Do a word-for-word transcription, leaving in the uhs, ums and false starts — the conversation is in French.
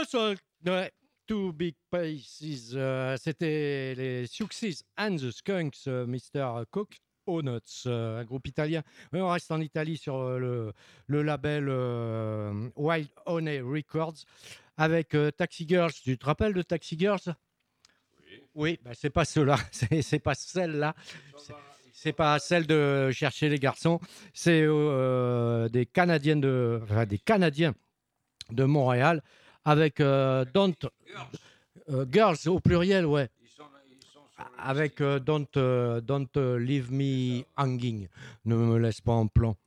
Universal. Ouais. Two Big Pieces. Euh, c'était les Success and the Skunks, euh, mister Cook. Onuts, euh, un groupe italien. Mais on reste en Italie sur euh, le, le label euh, Wild Honey Records avec euh, Taxi Girls. Tu te rappelles de Taxi Girls? Oui. Oui, ben c'est pas ceux-là, c'est, c'est pas celle-là. C'est, c'est pas celle de chercher les garçons. C'est euh, des Canadiens de, enfin, des Canadiens de Montréal avec euh, Don't Girls. euh, Girls au pluriel, ouais. Ils sont, ils sont sur le Avec disque. euh, Don't, euh, Don't euh, Leave Me Hanging. Ne me laisse pas en plan.